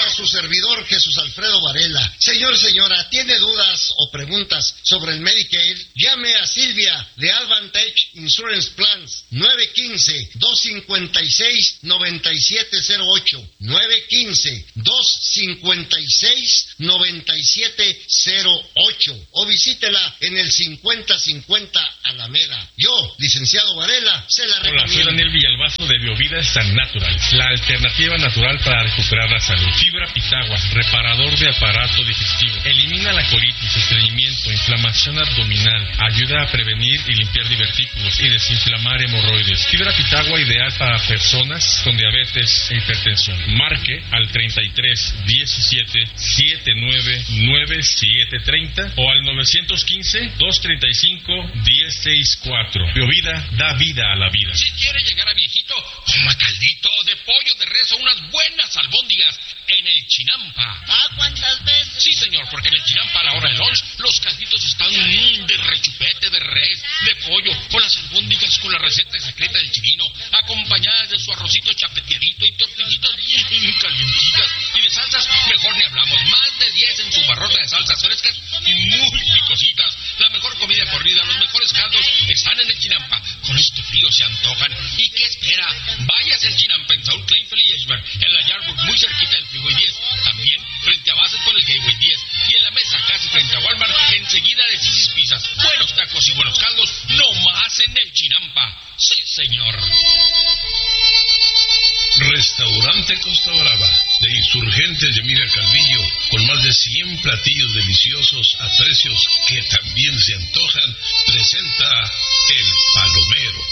habla su servidor Jesús Alfredo Varela. Señora, ¿tiene dudas o preguntas sobre el Medicaid? Llame a Silvia de Advantage Insurance Plans, 915-256-9708, 915-256-9708, o visítela en el 5050 Alameda. Yo, licenciado Varela, se la recomiendo. Hola, soy Daniel Villalbazo de Biovida San Natural, la alternativa natural para recuperar la salud. Fibra Pitagua, reparador de aparato digestivo, elimina la colitis, estreñimiento, inflamación abdominal, ayuda a prevenir y limpiar divertículos y desinflamar hemorroides. Fibra Pitagua ideal para personas con diabetes e hipertensión. Marque al 33 17 79 9730 o al 915 235 1064. Biovida da vida a la vida. Si quiere llegar a viejito, coma caldito de pollo de res o unas buenas albóndigas en el Chinampa. ¿Ah, cuántas veces? Sí, señor, porque en el Chinampa a la hora del lunch los calditos están de rechupete, de res, de pollo, o las albóndigas con la receta secreta del chilino, acompañadas de su arrocito chapeteadito y tortillitas bien calientitas. Y de salsas, mejor ni hablamos. Más de 10 en su barrota de salsas frescas y muy picositas. La mejor comida corrida, los mejores caldos están en el Chinampa. Con este frío se antojan. ¿Y qué espera? Váyase al Chinampa en Saúl Kleinfeld y Esber, en la Yardbook, muy cerquita del Freeway 10. También frente a Bases con el Gateway 10. Y en la mesa casi frente a Walmart, enseguida de Sisi's Pizzas. Buenos tacos y buenos caldos, no más en el Chinampa. Sí, señor. Restaurante Costa Brava, de Insurgentes de Emilia Calvillo, con más de 100 platillos deliciosos a precios que también se antojan, presenta El Palomero.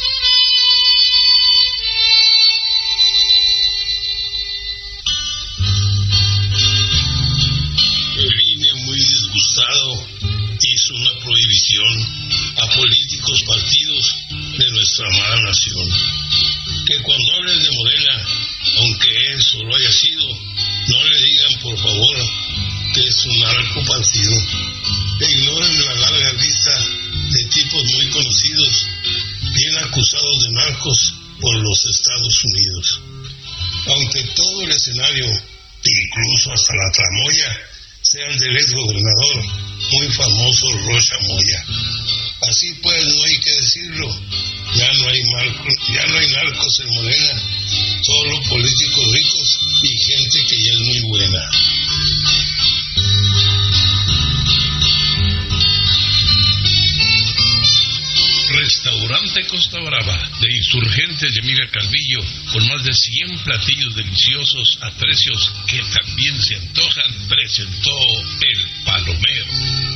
El INE, muy disgustado, hizo una prohibición a políticos, partidos de nuestra amada nación. Que cuando hablen de Morena, aunque eso lo haya sido, no le digan por favor que es un narcopartido. Que ignoren la larga lista de tipos muy conocidos, bien acusados de narcos por los Estados Unidos. Aunque todo el escenario, incluso hasta la tramoya, sea el del exgobernador muy famoso Rocha Moya. Así pues, no hay que decirlo, ya no hay narcos en Morena, solo políticos ricos y gente que ya es muy buena. Restaurante Costa Brava, de Insurgentes de Emilia Calvillo, con más de 100 platillos deliciosos a precios que también se antojan, presentó El Palomero.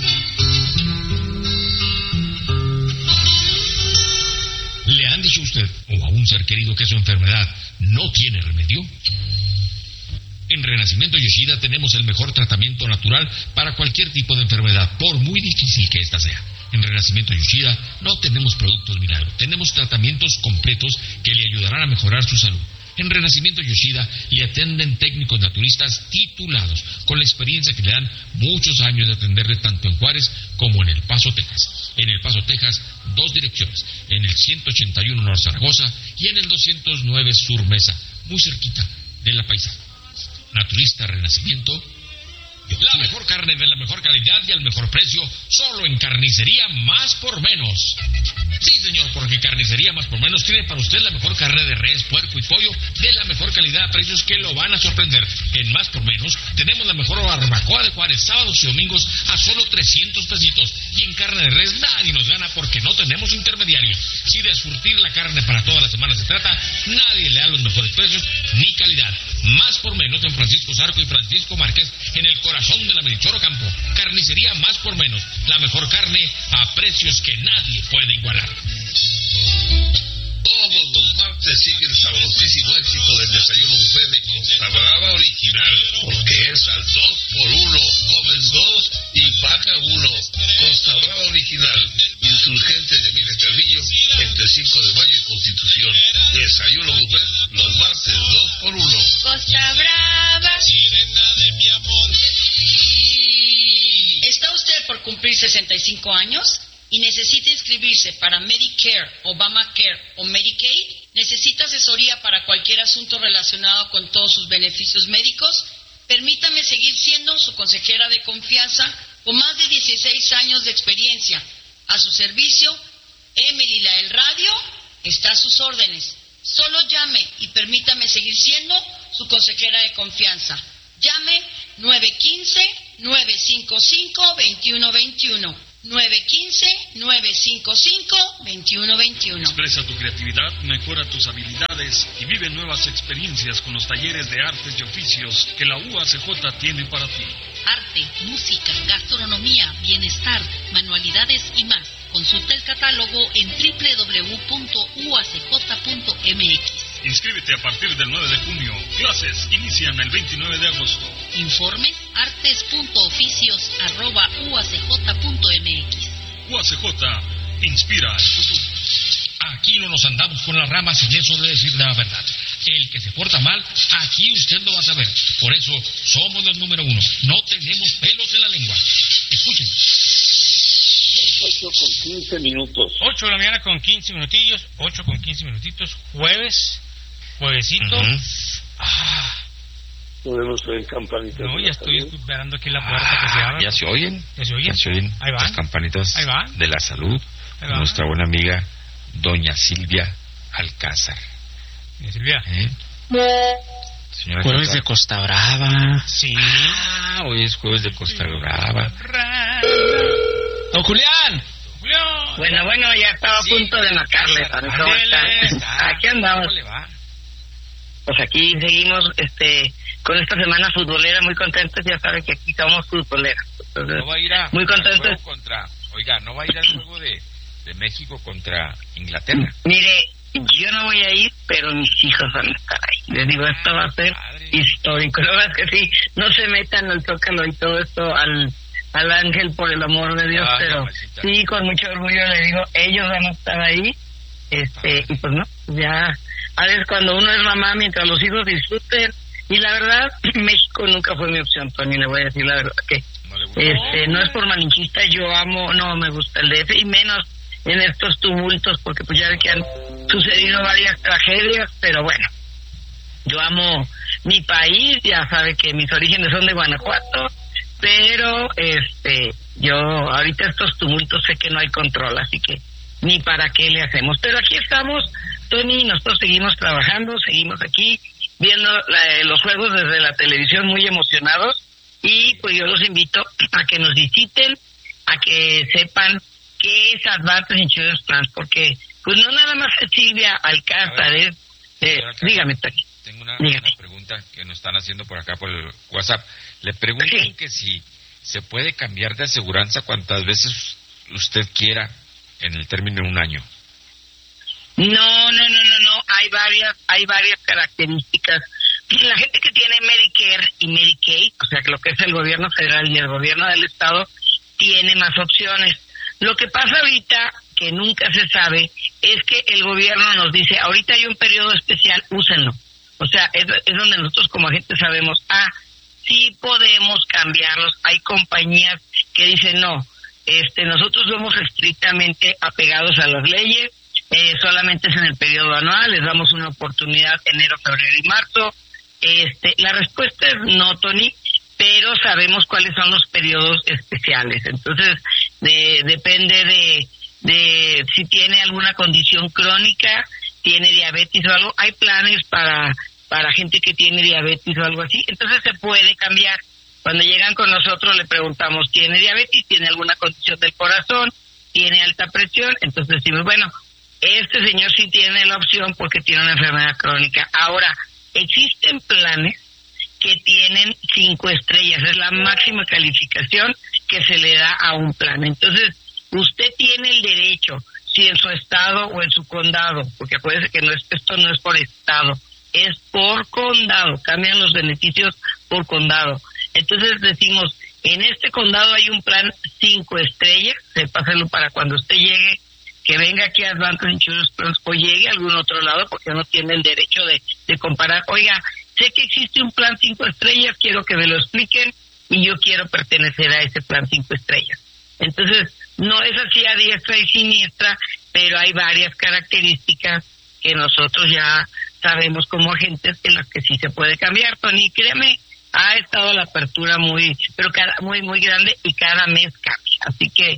¿Le han dicho a usted o a un ser querido que su enfermedad no tiene remedio? En Renacimiento Yoshida tenemos el mejor tratamiento natural para cualquier tipo de enfermedad, por muy difícil que ésta sea. En Renacimiento Yoshida no tenemos productos milagro, tenemos tratamientos completos que le ayudarán a mejorar su salud. En Renacimiento Yoshida le atienden técnicos naturistas titulados, con la experiencia que le dan muchos años de atenderle tanto en Juárez como en El Paso, Texas. En El Paso, Texas, 2 direcciones, en el 181 North Zaragoza y en el 209 Sur Mesa, muy cerquita de La Paisana. Naturista Renacimiento. La mejor carne de la mejor calidad y al mejor precio, solo en Carnicería Más por Menos. Sí, señor, porque Carnicería Más por Menos tiene para usted la mejor carne de res, puerco y pollo de la mejor calidad a precios que lo van a sorprender. En Más por Menos tenemos la mejor barbacoa de Juárez, sábados y domingos a solo 300 pesitos. Y en carne de res nadie nos gana porque no tenemos intermediarios. Si de surtir la carne para toda la semana se trata, nadie le da los mejores precios ni calidad. Más por Menos en Francisco Zarco y Francisco Márquez, en el corazón de la Melchor Ocampo. Carnicería Más por Menos, la mejor carne a precios que nadie puede igualar. Todos los martes sigue el sabrosísimo éxito del desayuno buffet de Costa Brava original, porque es al 2x1, comes 2 y paga 1. Costa Brava original, Insurgentes de Emilia Calvillo, entre 5 de mayo y Constitución. Desayuno buffet los martes 2x1. Costa Brava. Sirena de mi amor. ¿Está usted por cumplir 65 años y necesita inscribirse para Medicare, Obamacare o Medicaid? ¿Necesita asesoría para cualquier asunto relacionado con todos sus beneficios médicos? permítame seguir siendo su consejera de confianza con más de 16 años de experiencia. A su servicio, Emily la del radio está a sus órdenes. Solo llame y permítame seguir siendo su consejera de confianza. Llame 915-955-2121. 915-955-2121. Expresa tu creatividad, mejora tus habilidades y vive nuevas experiencias con los talleres de artes y oficios que la UACJ tiene para ti. Arte, música, gastronomía, bienestar, manualidades y más. Consulta el catálogo en www.uacj.mx. Inscríbete a partir del 9 de junio. Clases inician el 29 de agosto. Informes artes.oficios@uacj.mx. UACJ inspira el futuro. Aquí no nos andamos con las ramas en eso de decir la verdad. El que se porta mal, aquí usted lo va a saber. Por eso somos los número 1. No tenemos pelos en la lengua. Escuchen. 8:15 minutos. 8 de la mañana con 15 minutillos. 8 con 15 minutitos. Juevesito. Podemos oír campanitas. No, ya estoy esperando aquí la puerta que se abra. ¿Ya se oyen? ¿Ya se oyen? ¿Ya se oyen? Ahí van. Las campanitas Ahí van. de la salud. Ahí van. Nuestra buena amiga Doña Silvia Alcázar. Silvia. Señora Jueves Alcázar. de Costa Brava. Sí. Hoy es jueves de Costa Brava. ¡Don Julián! Bueno, ya estaba a punto de marcarle. ¿Cómo está? Aquí andamos. ¿Cómo le va? Pues aquí seguimos con esta semana futbolera, muy contentos. Ya saben que aquí somos futboleras. Entonces, No va a ir a muy al contentos. juego contra... Oiga, ¿no va a ir al juego de México contra Inglaterra? Mire, yo no voy a ir, pero mis hijos van a estar ahí. Les digo, esto va a ser histórico. Lo más que sí, no se metan al Zócalo y todo esto al ángel, por el amor de Dios, pero mamacita. sí, con mucho orgullo le digo, ellos van a estar ahí. Y pues no, ya a veces cuando uno es mamá, mientras los hijos disfruten. Y la verdad, México nunca fue mi opción, Tony, le voy a decir la verdad que No le gusta. no es por malinchista, yo amo, no me gusta el DF, y menos en estos tumultos, porque pues ya ve que han sucedido varias tragedias, pero bueno, yo amo mi país, ya sabe que mis orígenes son de Guanajuato, pero yo ahorita estos tumultos sé que no hay control, así que ni para qué le hacemos, pero aquí estamos, Tony, nosotros seguimos trabajando, seguimos aquí viendo los juegos desde la televisión muy emocionados, y pues yo los invito a que nos visiten, a que sepan qué es Advantage Insurance Plans, porque pues no nada más es Silvia Alcázar, dígame, Tony. Tengo una Dígame. pregunta que nos están haciendo por acá por el WhatsApp. Le preguntan Sí. que si se puede cambiar de aseguranza cuantas veces usted quiera en el término de un año. No, hay varias características. La gente que tiene Medicare y Medicaid, o sea, que lo que es el gobierno federal y el gobierno del estado, tiene más opciones. Lo que pasa ahorita, que nunca se sabe, es que el gobierno nos dice, ahorita hay un periodo especial, úsenlo. O sea, es donde nosotros como agentes sabemos, sí podemos cambiarlos. Hay compañías que dicen, no, nosotros somos estrictamente apegados a las leyes, solamente es en el periodo anual, les damos una oportunidad enero, febrero y marzo. La respuesta es no, Tony, pero sabemos cuáles son los periodos especiales. Entonces, depende de si tiene alguna condición crónica, tiene diabetes o algo. Hay planes para gente que tiene diabetes o algo así. Entonces se puede cambiar. Cuando llegan con nosotros le preguntamos, ¿tiene diabetes? ¿Tiene alguna condición del corazón? ¿Tiene alta presión? Entonces decimos, bueno, este señor sí tiene la opción porque tiene una enfermedad crónica. Ahora, existen planes que tienen 5 estrellas, es la máxima calificación que se le da a un plan. Entonces, usted tiene el derecho, si en su estado o en su condado, porque acuérdese que esto no es por estado, es por condado, cambian los beneficios por condado. Entonces decimos, en este condado hay un plan 5 estrellas, sépaselo para cuando usted llegue, que venga aquí a Advantage Insurance Plans o llegue a algún otro lado, porque no tiene el derecho de comparar. Oiga, sé que existe un plan 5 estrellas, quiero que me lo expliquen y yo quiero pertenecer a ese plan 5 estrellas. Entonces, no es así a diestra y siniestra, pero hay varias características que nosotros ya sabemos como agentes en las que sí se puede cambiar, Tony. Créame ha estado la apertura muy grande y cada mes cambia. Así que,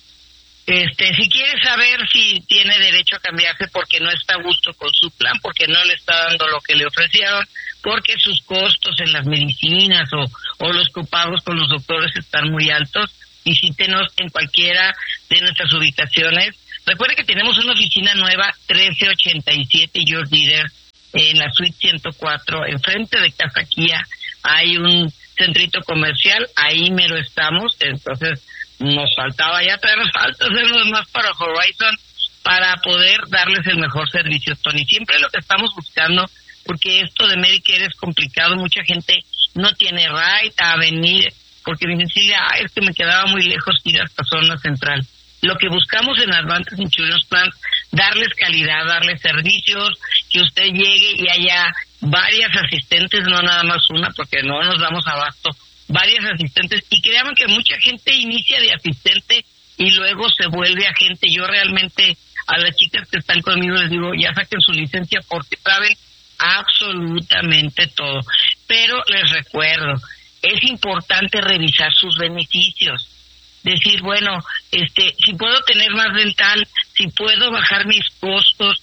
si quiere saber si tiene derecho a cambiarse porque no está a gusto con su plan, porque no le está dando lo que le ofrecieron, porque sus costos en las medicinas o los copagos con los doctores están muy altos, visítenos en cualquiera de nuestras ubicaciones. Recuerde que tenemos una oficina nueva, 1387 George Dieter, en la suite 104, enfrente de Casa Kia. Hay un centrito comercial, ahí mero estamos. Entonces nos faltaba ya, todavía nos falta hacernos más para Horizon, para poder darles el mejor servicio, Tony. Siempre lo que estamos buscando, porque esto de Medicare es complicado, mucha gente no tiene right a venir, porque me dicen, es que me quedaba muy lejos ir hasta zona central. Lo que buscamos en Advantage Insurance Plans, darles calidad, darles servicios, que usted llegue y haya varias asistentes, no nada más una, porque no nos damos abasto, varias asistentes, y créanme que mucha gente inicia de asistente y luego se vuelve agente. Yo realmente a las chicas que están conmigo les digo, ya saquen su licencia porque saben absolutamente todo. Pero les recuerdo, es importante revisar sus beneficios. Decir, bueno, si puedo tener más dental, si puedo bajar mis costos,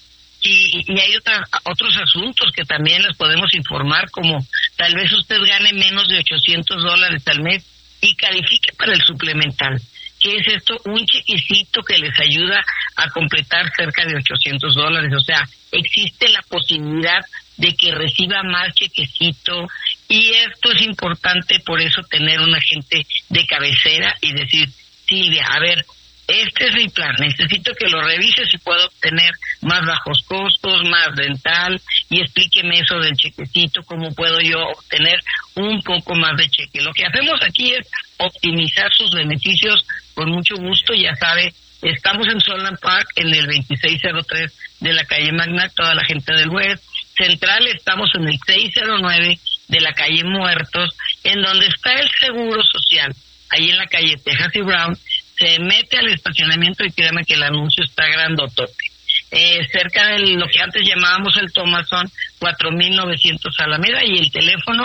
y hay otros asuntos que también les podemos informar, como tal vez usted gane menos de $800 al mes y califique para el suplemental. ¿Qué es esto? Un chequecito que les ayuda a completar cerca de $800. O sea, existe la posibilidad de que reciba más chequecito, y esto es importante, por eso tener un agente de cabecera y decir, Silvia, a ver, este es mi plan, necesito que lo revises si puedo obtener más bajos costos, más dental, y explíqueme eso del chequecito, cómo puedo yo obtener un poco más de cheque. Lo que hacemos aquí es optimizar sus beneficios con mucho gusto. Ya sabe, estamos en Solon Park, en el 2603 de la calle Magnac, toda la gente del West. Central estamos en el 609 de la calle Muertos, en donde está el Seguro Social, ahí en la calle Texas y Brown. Se mete al estacionamiento y créame que el anuncio está grandotote. Cerca de lo que antes llamábamos el Thomason, 4900 Alameda, y el teléfono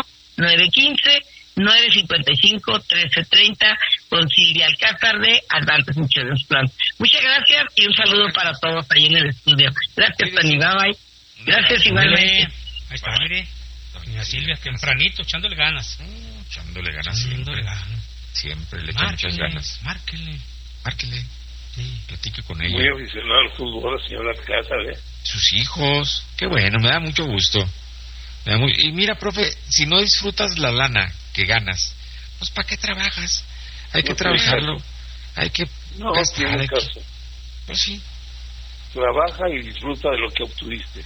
915-955-1330 con Silvia Alcázar de Advantage Insurance Plan. Muchas gracias y un saludo para todos ahí en el estudio. Gracias, Tony. Bye bye. Gracias, igualmente. Ahí está, mire. Doña Silvia, tempranito, echándole ganas. Echándole ganas siempre. Siempre le echa muchas ganas. Márquele. Sí. Platique con ella. Muy aficionado al fútbol, señora Alcázar, Sus hijos. Qué bueno, me da mucho gusto. Y mira, profe, si no disfrutas la lana que ganas, pues ¿para qué trabajas? Hay que trabajarlo. Hay que gastar. Pues sí. Trabaja y disfruta de lo que obtuviste.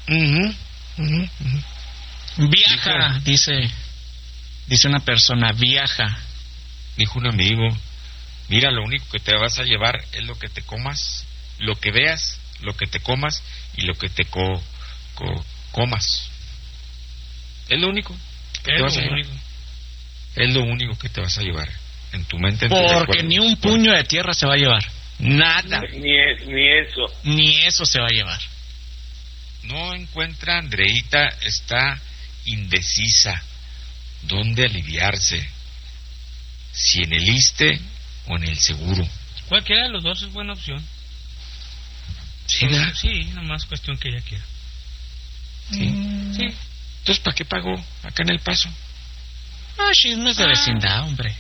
Viaja, dice una persona, viaja. Dijo un amigo, mira, lo único que te vas a llevar es lo que te comas, lo que veas, lo que te comas y lo que te comas. Es lo único que te vas a llevar. Es lo único que te vas a llevar en tu mente. Porque ni un puño de tierra se va a llevar. Nada. Ni eso se va a llevar. No encuentra, Andreita está indecisa. ¿Dónde aliviarse? Si en el ISSSTE o en el seguro. Cualquiera de los dos es buena opción. ¿Sí, verdad? Sí, nomás cuestión que ella quiera. Sí. Entonces, ¿para qué pagó acá en El Paso? Chismes de vecindad, hombre.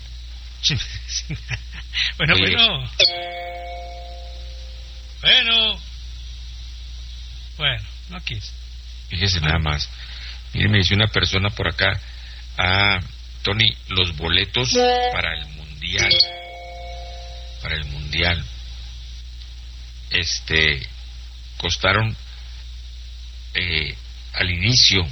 Bueno. Bueno, no quise. Fíjese nada más. Mire, me dice una persona por acá, Tony, los boletos para el mundial, costaron al inicio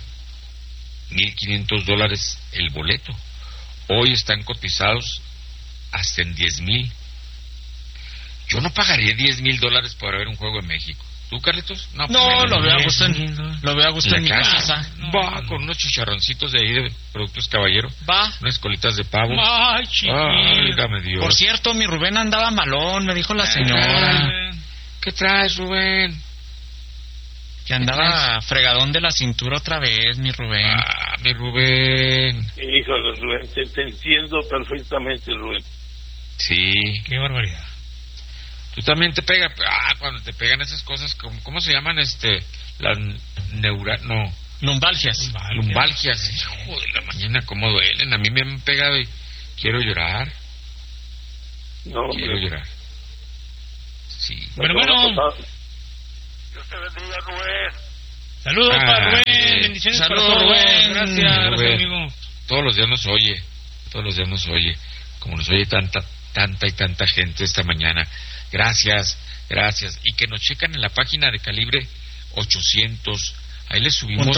$1,500 el boleto. Hoy están cotizados hasta en 10,000. Yo no pagaría $10,000 por ver un juego en México. ¿Tú, Carlitos? No, lo veo a gusto en mi casa. Va con unos chicharroncitos de ahí de Productos Caballero. Va. Unas colitas de pavo. Ay, chiquillo. Válgame Dios. Por cierto, mi Rubén andaba malón, me dijo la señora. ¿Qué traes, Rubén? Que andaba fregadón de la cintura otra vez, mi Rubén. Ah, mi Rubén. Híjole, Rubén, te entiendo perfectamente, Rubén. Sí. Qué barbaridad. Tú también te pegas. Cuando te pegan esas cosas, ¿cómo se llaman? Las lumbalgias. Lumbalgias. Hijo de la mañana, cómo duelen. A mí me han pegado y quiero llorar. No, quiero llorar. Sí. Bueno. Dios te bendiga, Rubén. Saludos para Rubén. Bendiciones para Rubén. Gracias, Rubén. amigo. Todos los días nos oye. Como nos oye tanta gente esta mañana. Gracias. Y que nos checan en la página de Calibre 800. Ahí les subimos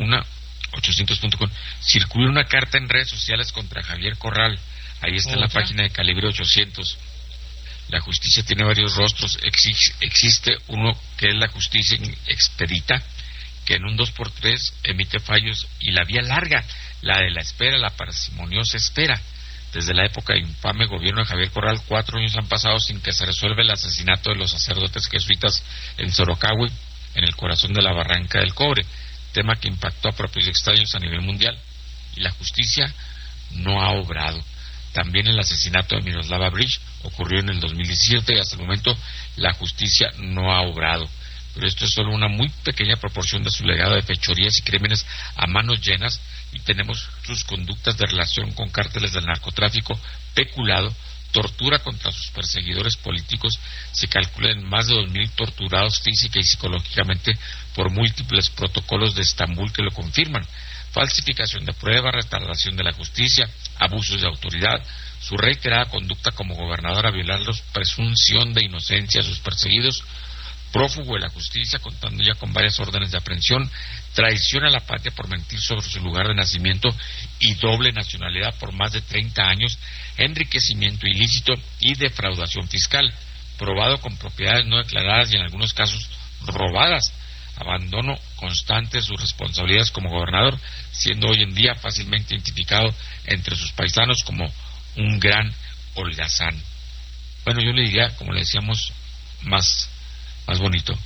800.com. Circula una carta en redes sociales contra Javier Corral. Ahí está en la página de Calibre 800. La justicia tiene varios rostros. Existe uno que es la justicia expedita, que en un 2x3 emite fallos, y la vía larga, la de la espera, la parsimoniosa espera. Desde la época de infame gobierno de Javier Corral, 4 años han pasado sin que se resuelva el asesinato de los sacerdotes jesuitas en Sorocahue, en el corazón de la Barranca del Cobre, tema que impactó a propios extraños a nivel mundial, y la justicia no ha obrado. También el asesinato de Miroslava Bridge ocurrió en el 2017 y hasta el momento la justicia no ha obrado. Pero esto es solo una muy pequeña proporción de su legado de fechorías y crímenes a manos llenas, y tenemos sus conductas de relación con cárteles del narcotráfico, peculado, tortura contra sus perseguidores políticos. Se calcula en más de 2.000 torturados física y psicológicamente por múltiples protocolos de Estambul que lo confirman. Falsificación de pruebas, retardación de la justicia, abusos de autoridad, su reiterada conducta como gobernador a violar la presunción de inocencia a sus perseguidos, prófugo de la justicia, contando ya con varias órdenes de aprehensión, traición a la patria por mentir sobre su lugar de nacimiento y doble nacionalidad por más de 30 años, enriquecimiento ilícito y defraudación fiscal, probado con propiedades no declaradas y en algunos casos robadas, abandono constante de sus responsabilidades como gobernador, siendo hoy en día fácilmente identificado entre sus paisanos como un gran holgazán. Bueno, yo le diría, como le decíamos, más bonito,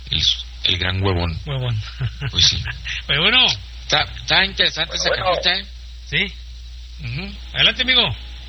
el gran huevón. Pues sí. Pero bueno. Está interesante esa cajita, ¿eh? Sí. Adelante, amigo.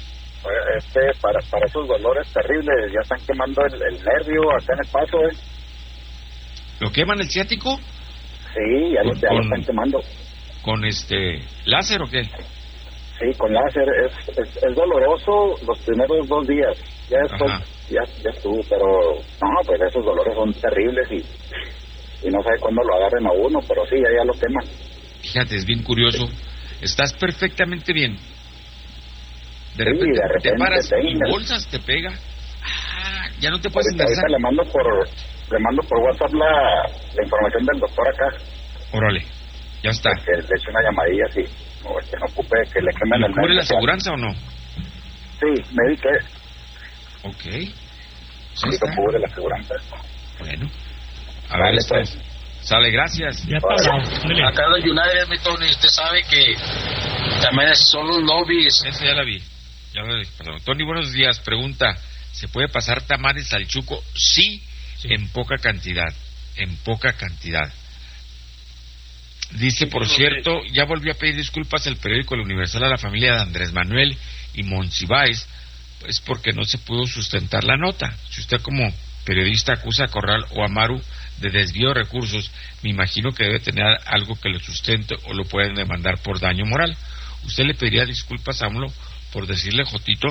Para esos dolores terribles, ya están quemando el nervio acá en el Paso, ¿eh? ¿Lo queman el ciático? Sí, ya lo están quemando. ¿Con láser o qué? Sí, con láser. Es doloroso los primeros 2 días. Ya después, ya estuvo, pero no, pues esos dolores son terribles y no sabe cuándo lo agarren a uno, pero sí, ya lo queman. Fíjate, es bien curioso. Estás perfectamente bien. De repente te paras y bolsas te pega. Ya no te puedes enderezar. Ahorita le mando por WhatsApp la información del doctor acá. Órale, ya está. Que le eche una llamadilla, sí. O que no ocupe que le quemen el nervio. ¿Cubre la aseguranza o no? Sí, Medicare. Ok. Sí, lo cubre la aseguranza. Bueno. A ver, pues. Sale, gracias. Ya pasó. Acá en los United, mi Tony, usted sabe que también son los lobbies. Eso ya la vi. Perdón. Tony, buenos días. Pregunta, ¿se puede pasar tamales al chuco? Sí, en poca cantidad. En poca cantidad. Dice, por cierto, ya volvió a pedir disculpas el periódico El Universal a la familia de Andrés Manuel y Monsiváis, pues porque no se pudo sustentar la nota. Si usted como periodista acusa a Corral o a Maru de desvío de recursos, me imagino que debe tener algo que lo sustente o lo pueden demandar por daño moral. ¿Usted le pediría disculpas a AMLO por decirle Jotito?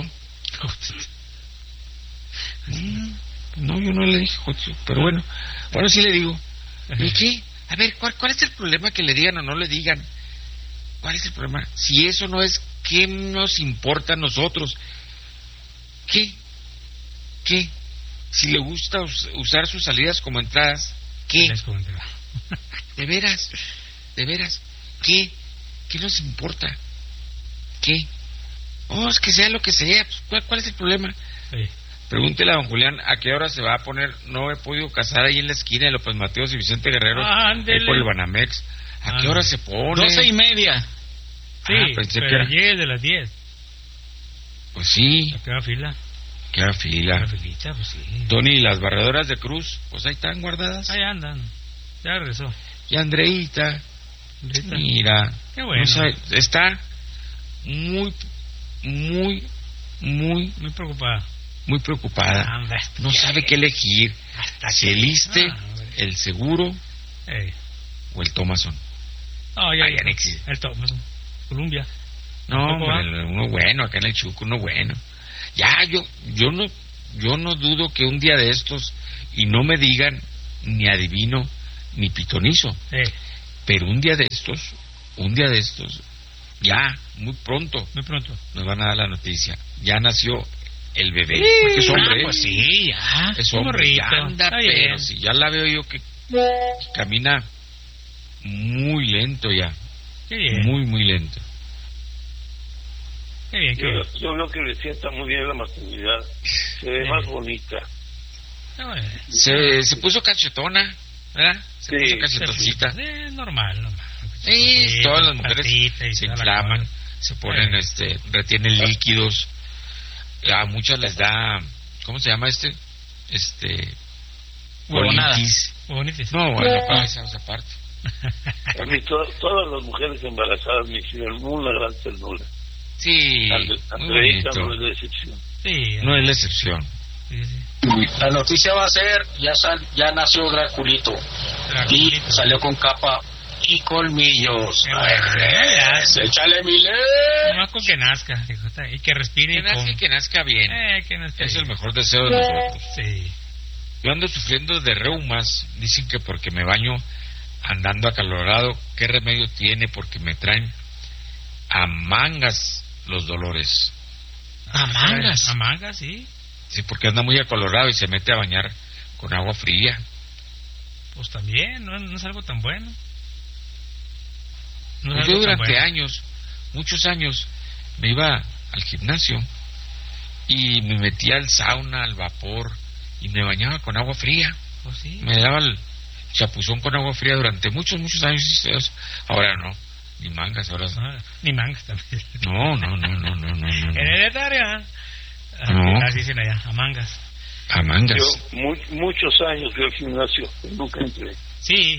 No, yo no le dije Jotito, pero bueno, sí le digo. ¿Y qué? A ver, ¿cuál es el problema que le digan o no le digan? ¿Cuál es el problema? Si eso no es, ¿qué nos importa a nosotros? ¿Qué? Si le gusta usar sus salidas como entradas, ¿qué? ¿De veras? ¿Qué nos importa? ¿Qué? Es que sea lo que sea, pues, ¿cuál es el problema? Sí. Pregúntele a don Julián a qué hora se va a poner. No he podido casar ahí en la esquina de López Mateos y Vicente Guerrero, ahí por el Banamex. ¿A qué hora se pone? 12:30. Sí, pensé pero que era... llegue de las 10. Pues sí. Queda fila. Queda fila. Filita, pues sí. Tony, las barredoras de cruz, pues ahí están guardadas. Ahí andan. Ya regresó. Y Andreita, mira, qué bueno. No sabe, está muy preocupada. Muy preocupada. No sabe qué elegir. Si el ISSSTE, el seguro o el Thomason. No, ya el Thomason. Columbia. No, hombre, uno bueno, acá en el Chuco, uno bueno. Ya, yo no dudo que un día de estos, y no me digan ni adivino ni pitonizo, pero un día de estos, ya, muy pronto, nos van a dar la noticia. Ya nació el bebé, porque es hombre. Pues sí, ya. Es hombre, ya anda, pero si ya la veo yo que camina muy lento ya. Qué bien. Muy lento. Qué bien, qué bien. Yo veo que le sienta muy bien la maternidad. Se ve más bonita. Se puso cachetona, ¿verdad? Se puso cachetoncita. Normal. Sí, todas las mujeres se inflaman, se ponen, retienen líquidos. A muchas les da, ¿cómo se llama Bolitis. No, bueno, para esa parte. A mí todas las mujeres embarazadas me hicieron una gran ternura. Sí, Andreita no es la excepción. Sí, no es la excepción. La noticia va a ser, ya nació Draculito. Y salió con capa y colmillos. Échale mi ley. Nomás con que nazca, y que respire. Que nazca bien. Es el mejor deseo de nosotros. Sí. Yo ando sufriendo de reumas. Dicen que porque me baño andando acalorado. ¿Qué remedio tiene? Porque me traen a mangas los dolores. ¿A mangas? A mangas, sí. Sí, porque anda muy acalorado y se mete a bañar con agua fría. Pues también, no es algo tan bueno. Pues yo durante años, muchos años, me iba al gimnasio y me metía al sauna, al vapor, y me bañaba con agua fría. Pues sí. Me daba el chapuzón con agua fría durante muchos años. Ahora no, ni mangas, ahora ni mangas también. No. Hereditaria. No. Las dicen allá, a mangas. A mangas. Yo muchos años fui al gimnasio, nunca entré. Sí.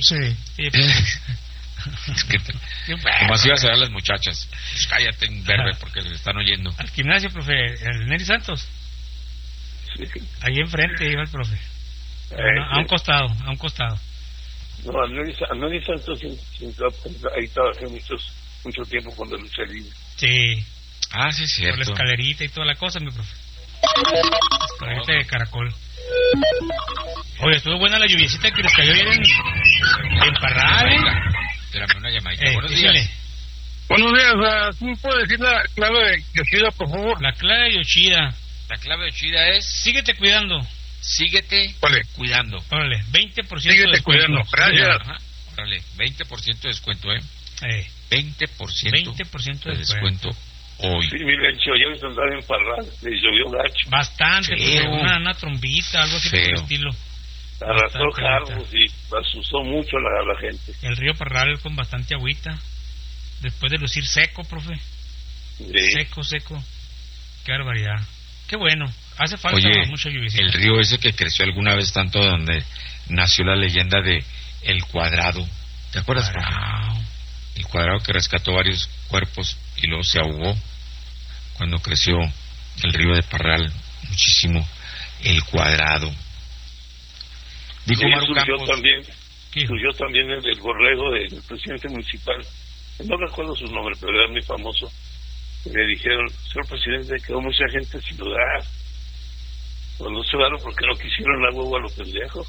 Es que nomás ibas a ver a las muchachas. Pues cállate, verde, porque les están oyendo. Al gimnasio, profe, el Neri Santos. Sí. Ahí enfrente iba el profe. A un costado. No, a Neri Santos ahí trabajé mucho tiempo cuando luché libre. Sí. Ah, sí, es cierto. Por la escalerita y toda la cosa, mi profe. Escalerita de caracol. Oye, estuvo buena la lluviecita que les cayó bien en Parral. Espérame una llamadita. Buenos días. Buenos días. ¿Cómo puedo decir la clave de Yoshida, por favor? La clave de Yoshida. La clave de Yoshida es... Síguete cuidando. Cuidando. Órale, 20% Síguete de descuento. Cuidando. Gracias. Ajá. Órale, 20% de descuento, 20% de descuento hoy. Sí, mi lecho, yo me andaba en Parral, le llovió gacho. Bastante, una trombita, algo así por el estilo. Arrastró carros y asustó mucho a la gente. El río Parral con bastante agüita. Después de lucir seco, profe. Sí. Seco. Qué barbaridad. Qué bueno. Hace falta mucha lluvia. El río ese que creció alguna vez tanto, donde nació la leyenda de El Cuadrado. ¿Te acuerdas, profe? El Cuadrado, que rescató varios cuerpos y luego se ahogó cuando creció el río de Parral muchísimo. El Cuadrado. Dijo Maru Campos. Surgió también el borrego del presidente municipal. No recuerdo su nombre, pero era muy famoso. Le dijeron, señor presidente, quedó mucha gente sin lugar. Pues no se daron porque no quisieron la huevo a los pendejos.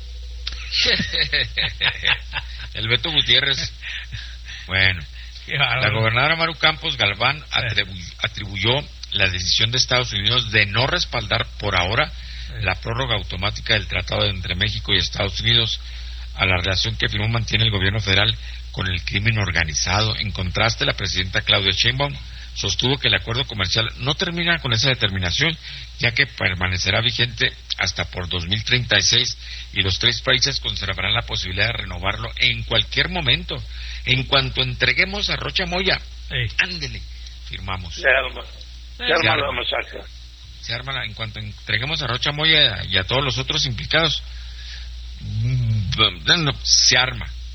El Beto Gutiérrez. Bueno, la gobernadora Maru Campos Galván atribuyó la decisión de Estados Unidos de no respaldar por ahora la prórroga automática del tratado entre México y Estados Unidos a la relación que firmó mantiene el gobierno federal con el crimen organizado. En contraste, la presidenta Claudia Sheinbaum sostuvo que el acuerdo comercial no termina con esa determinación, ya que permanecerá vigente hasta por 2036 y los tres países conservarán la posibilidad de renovarlo en cualquier momento. En cuanto entreguemos a Rocha Moya, ándele, firmamos. Se arma la masacre. Se arma en cuanto entreguemos a Rocha Moya y a todos los otros implicados, se arma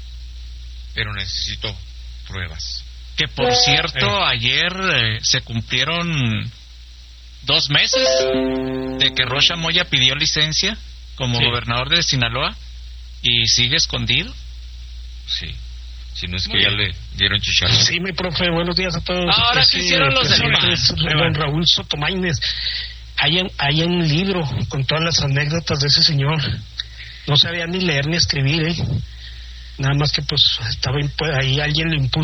pero necesito pruebas. Que por cierto, ayer se cumplieron 2 meses de que Rocha Moya pidió licencia como gobernador de Sinaloa y sigue escondido. Sí. Si no es que ya le dieron chicharro. Sí, mi profe, buenos días a todos. Ahora sí hicieron los demás. Don Raúl Sotomaines. Hay un libro con todas las anécdotas de ese señor. No sabía ni leer ni escribir, Nada más que pues estaba ahí, alguien le impuso